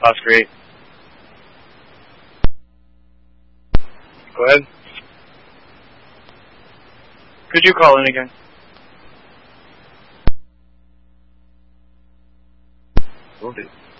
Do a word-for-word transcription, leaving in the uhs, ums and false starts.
Oscar eight. Go ahead. Could you call in again? Will do.